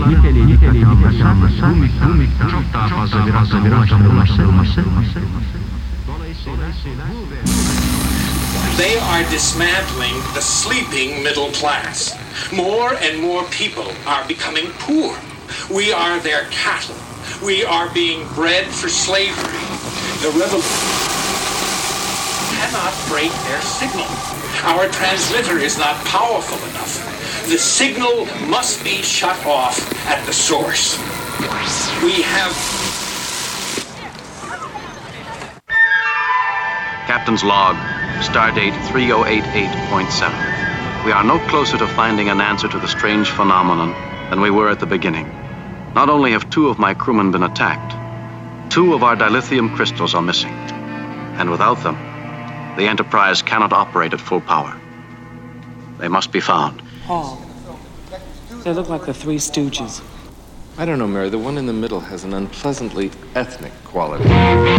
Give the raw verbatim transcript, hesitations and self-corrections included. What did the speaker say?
niteliğini dikkate almazsa bu miktar çok daha fazla bir rakama ulaştırılması. They are dismantling the sleeping middle class. More and more people are becoming poor. We are their cattle. We are being bred for slavery. The revolution cannot break their signal. Our transmitter is not powerful enough. The signal must be shut off at the source. We have... Captain's log, stardate three oh eight eight point seven. We are no closer to finding an answer to the strange phenomenon than we were at the beginning. Not only have two of my crewmen been attacked, two of our dilithium crystals are missing. And without them, the Enterprise cannot operate at full power. They must be found. Paul, they look like the Three Stooges. I don't know, Mary. The one in the middle has an unpleasantly ethnic quality.